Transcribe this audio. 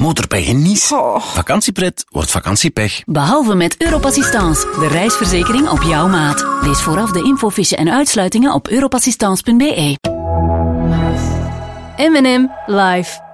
motorpech en niets. Oh. Vakantiepret wordt vakantiepech. Behalve met Europassistance, de reisverzekering op jouw maat. Lees vooraf de infofiche en uitsluitingen op europassistance.be. M&M live.